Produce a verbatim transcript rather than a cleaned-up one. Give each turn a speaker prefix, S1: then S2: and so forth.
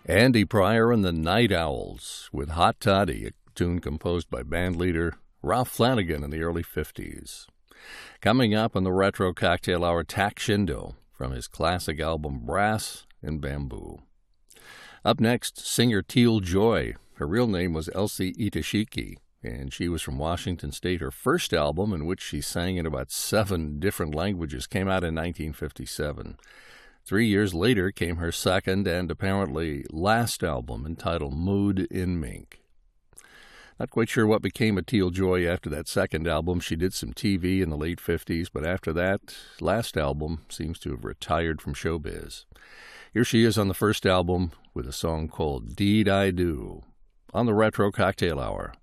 S1: Andy Pryor and the Night Owls with Hot Toddy, a tune composed by bandleader Ralph Flanagan in the early fifties. Coming up on the Retro Cocktail Hour, Tak Shindo from his classic album Brass and Bamboo. Up next, singer Teal Joy. Her real name was Elsie Itashiki, and she was from Washington State. Her first album, in which she sang in about seven different languages, came out in nineteen fifty-seven. Three years later came her second and apparently last album, entitled Mood in Mink. Not quite sure what became of Teal Joy after that second album. She did some T V in the late fifties, but after that last album seems to have retired from showbiz. Here she is on the first album with a song called Deed I Do on the Retro Cocktail Hour.